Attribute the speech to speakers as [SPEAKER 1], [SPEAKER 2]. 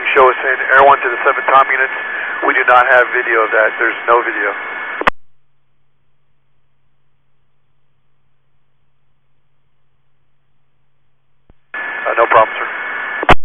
[SPEAKER 1] show us in Air 1 to the 7 Tom units. We do not have video of that. There's no video. No problem.